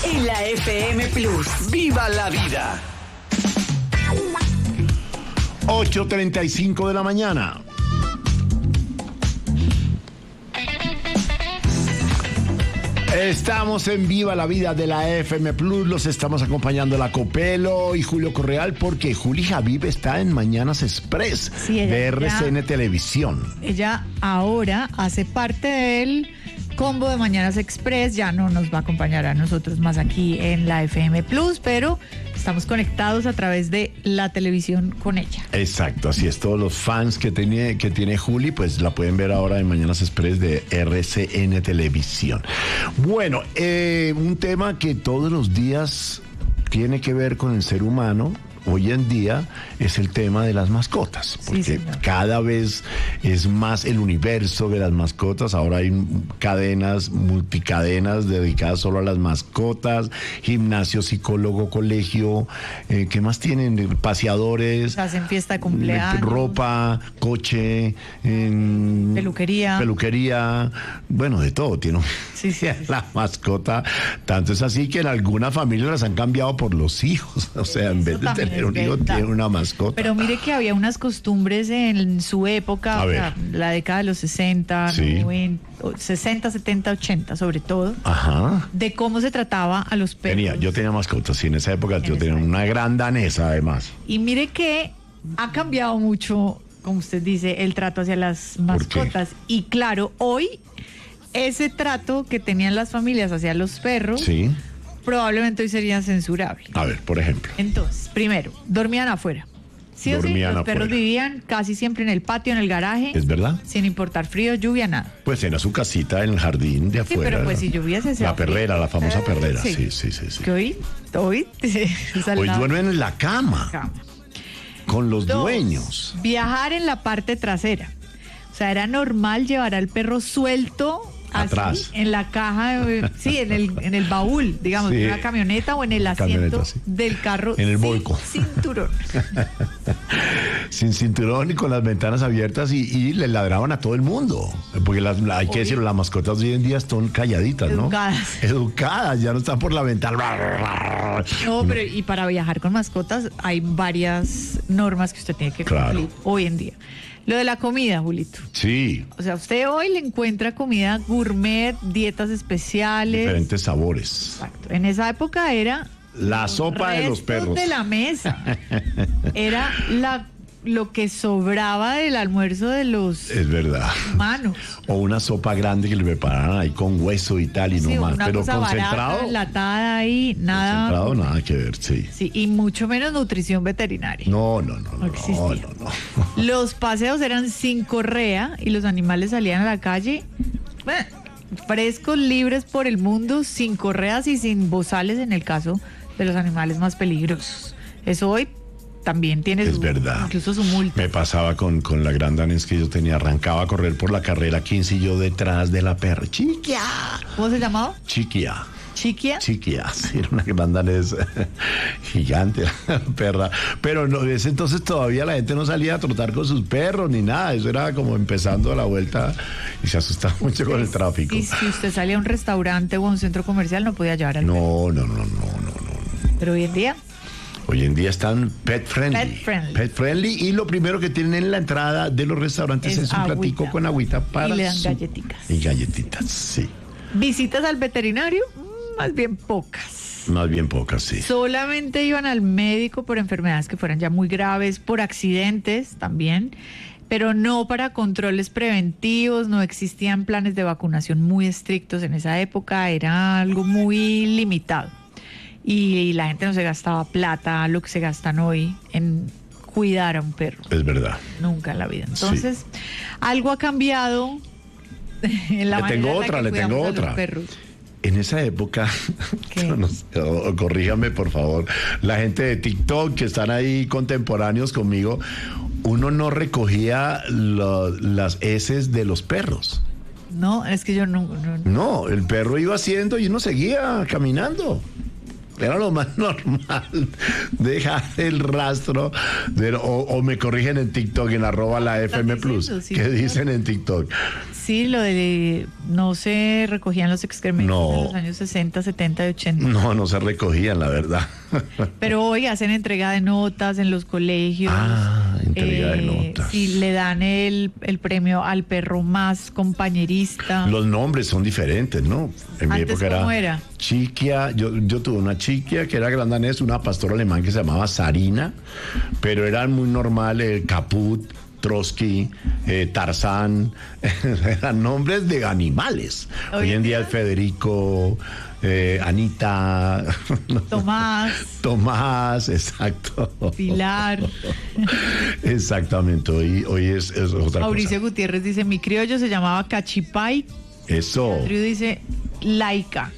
En la FM Plus. ¡Viva la vida! 8:35 de la mañana. Estamos en Viva la Vida de la FM Plus, los estamos acompañando la Copelo y Julio Correal porque Juli Javib está en Mañanas Express de RCN Televisión. Ella ahora hace parte del combo de Mañanas Express, ya no nos va a acompañar a nosotros más aquí en la FM Plus, pero estamos conectados a través de la televisión con ella. Exacto, así es, todos los fans que tiene Juli, pues la pueden ver ahora en Mañanas Express de RCN Televisión. Bueno, un tema que todos los días tiene que ver con el ser humano. Hoy en día es el tema de las mascotas, porque cada vez es más el universo de las mascotas. Ahora hay cadenas, multicadenas dedicadas solo a las mascotas, gimnasio, psicólogo, colegio, ¿qué más tienen? Paseadores, hacen fiesta de cumpleaños, ropa, coche, peluquería, bueno, de todo tiene la mascota. Tanto es así que en algunas familias las han cambiado por los hijos, o sea, en vez de tener un hijo, tiene una mascota. Pero mire que había unas costumbres en su época, la década de los 60, 90, 60, 70, 80 sobre todo, de cómo se trataba a los perros. Yo tenía mascotas, sí, en esa época yo tenía una gran danesa además. Y mire que ha cambiado mucho, como usted dice, el trato hacia las mascotas. Y claro, hoy ese trato que tenían las familias hacia los perros, probablemente hoy sería censurable. A ver, por ejemplo. Entonces, primero, dormían afuera. Sí o sí, los perros vivían casi siempre en el patio, en el garaje. ¿Es verdad? Sin importar frío, lluvia, nada. Pues era su casita en el jardín de afuera. Sí, pero pues si lloviese... La perrera, la famosa perrera. Sí. Que hoy duermen en la cama. Con los dueños. Viajar en la parte trasera. O sea, era normal llevar al perro suelto... atrás. Así, en la caja, en el baúl, digamos, en una camioneta o en el asiento del carro. En el volco. Sin cinturón. Sin cinturón y con las ventanas abiertas y le ladraban a todo el mundo. Porque hay que decirlo, las mascotas hoy en día están calladitas, Educadas, ya no están por la ventana. No, pero y para viajar con mascotas hay varias normas que usted tiene que cumplir hoy en día. Lo de la comida, Julito. Sí. O sea, usted hoy le encuentra comida gourmet, dietas especiales. Diferentes sabores. Exacto. En esa época era... la sopa de los perros. De la mesa. Era lo que sobraba del almuerzo de los humanos. O una sopa grande que le prepararan ahí con hueso y tal y no más. Pero concentrado. Barata, enlatada ahí, nada. Concentrado, nada que ver, sí. Sí, y mucho menos nutrición veterinaria. No. Los paseos eran sin correa y los animales salían a la calle frescos, libres por el mundo, sin correas y sin bozales en el caso de los animales más peligrosos. Eso hoy también tiene incluso su multa. Me pasaba con la gran danés que yo tenía, arrancaba a correr por la carrera 15 y yo detrás de la perra. ¡Chiquia! ¿Cómo se llamaba? Chiquia. ¿Chiquia? Chiquia, sí, era una gran danés gigante, la perra. Pero no, desde entonces todavía la gente no salía a trotar con sus perros ni nada. Eso era como empezando a la vuelta y se asustaba mucho con el tráfico. Y si usted salía a un restaurante o a un centro comercial, no podía llevar al perro. No. Pero hoy en día... Hoy en día están pet friendly. Y lo primero que tienen en la entrada de los restaurantes es un platico con agüita para... y le dan galletitas. Y galletitas, sí. ¿Visitas al veterinario? Más bien pocas. Sí. Solamente iban al médico por enfermedades que fueran ya muy graves, por accidentes también, pero no para controles preventivos, no existían planes de vacunación muy estrictos en esa época, era algo muy limitado. Y la gente no se gastaba plata, lo que se gastan hoy en cuidar a un perro. Es verdad. Nunca en la vida. Entonces, algo ha cambiado en la manera en la que cuidamos a los perros. En esa época, corríjame por favor, la gente de TikTok que están ahí contemporáneos conmigo, uno no recogía las heces de los perros. No, es que yo no. No, el perro iba haciendo y uno seguía caminando. Era lo más normal. Dejar el rastro. O me corrigen en TikTok, en @la FM Plus. Sí, ¿Qué dicen en TikTok? Sí, lo de no se recogían los excrementos en los años 60, 70 y 80. No se recogían, la verdad. Pero hoy hacen entrega de notas en los colegios. Entrega de notas. Sí, le dan el premio al perro más compañerista. Los nombres son diferentes, ¿no? En mi Antes, época ¿cómo era? Chiquia. Yo tuve una chiquia que era grandanés, una pastora alemán que se llamaba Sarina, pero eran muy normales, Caput, Trotsky, Tarzán, eran nombres de animales. Hoy en día es Federico, Anita, Tomás, exacto. Pilar. Exactamente, hoy es otra Mauricio cosa. Gutiérrez dice, mi criollo se llamaba Cachipay. Eso. Andrew dice, Laika.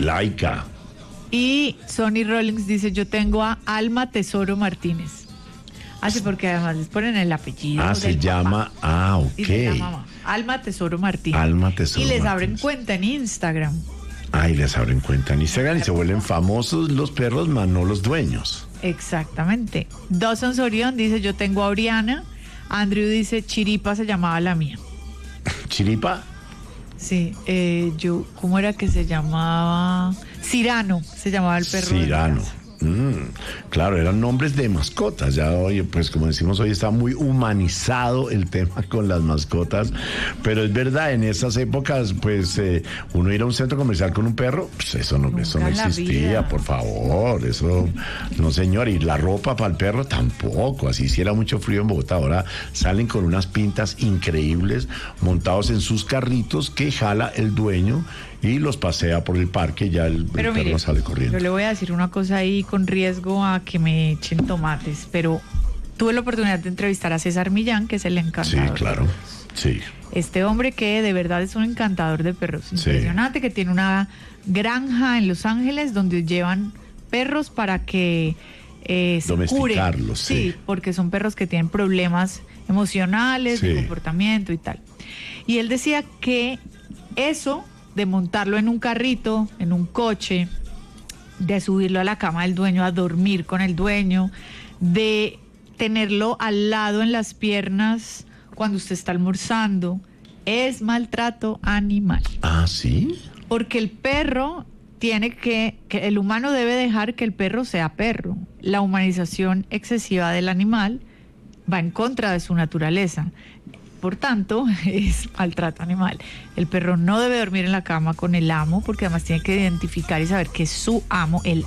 Y Sonny Rollins dice, yo tengo a Alma Tesoro Martínez. Así porque además les ponen el apellido. Se llama, ok. Y se llama Alma Tesoro Martínez. Alma Tesoro Y les Martínez. abren cuenta en Instagram. Y les abren cuenta en Instagram y se vuelven famosos los perros, más no los dueños. Exactamente. Dawson Sorión dice, yo tengo a Oriana. Andrew dice, Chiripa se llamaba la mía. ¿Chiripa? Sí, ¿cómo era que se llamaba? Cirano, se llamaba el perro. Cirano. Claro, eran nombres de mascotas. Ya hoy, pues como decimos hoy, está muy humanizado el tema con las mascotas. Pero es verdad, en esas épocas, pues uno ir a un centro comercial con un perro, pues eso no existía, por favor. Eso no, señor. Y la ropa para el perro tampoco. Así si era mucho frío en Bogotá. Ahora salen con unas pintas increíbles, montados en sus carritos que jala el dueño y los pasea por el parque, ya el perro no sale corriendo. Yo le voy a decir una cosa ahí con riesgo a que me echen tomates, pero tuve la oportunidad de entrevistar a César Millán, que es el encantador. Sí, claro, sí. Este hombre que de verdad es un encantador de perros, impresionante, que tiene una granja en Los Ángeles donde llevan perros para que se domesticarlos, curen. Sí, porque son perros que tienen problemas emocionales, de comportamiento y tal. Y él decía que eso de montarlo en un carrito, en un coche, de subirlo a la cama del dueño, a dormir con el dueño, de tenerlo al lado en las piernas cuando usted está almorzando, es maltrato animal. ¿Sí? Porque el perro tiene que el humano debe dejar que el perro sea perro. La humanización excesiva del animal va en contra de su naturaleza. Por tanto, es maltrato animal. El perro no debe dormir en la cama con el amo, porque además tiene que identificar y saber que es su amo, el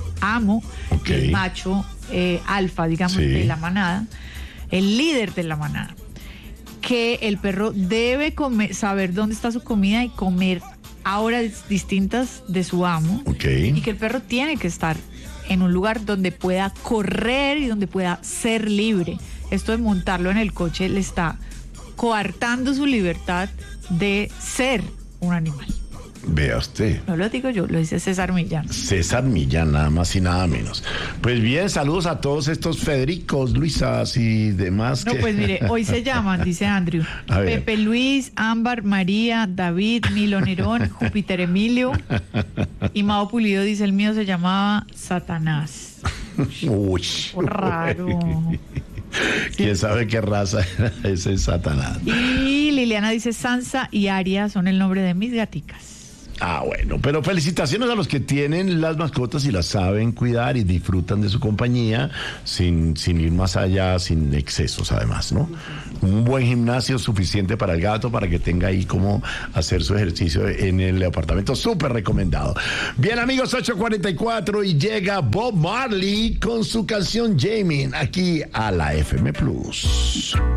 macho alfa, digamos, de la manada, el líder de la manada. Que el perro debe saber dónde está su comida y comer a horas distintas de su amo. Y que el perro tiene que estar en un lugar donde pueda correr y donde pueda ser libre. Esto de montarlo en el coche le está coartando su libertad de ser un animal. Vea usted. No lo digo yo, lo dice César Millán. César Millán, nada más y nada menos. Pues bien, saludos a todos estos Federicos, Luisas y demás. No, pues mire, hoy se llaman, dice Andrew, Pepe Luis, Ámbar, María, David, Milo Nerón, Júpiter Emilio. Y Mao Pulido dice, el mío se llamaba Satanás. Uy. Raro. ¿Quién sabe qué raza era ese Satanás? Y Liliana dice, Sansa y Aria son el nombre de mis gaticas. Bueno, pero felicitaciones a los que tienen las mascotas y las saben cuidar y disfrutan de su compañía sin ir más allá, sin excesos además, ¿no? Un buen gimnasio suficiente para el gato, para que tenga ahí como hacer su ejercicio en el apartamento, súper recomendado. Bien, amigos, 8:44 y llega Bob Marley con su canción Jamie aquí a la FM Plus.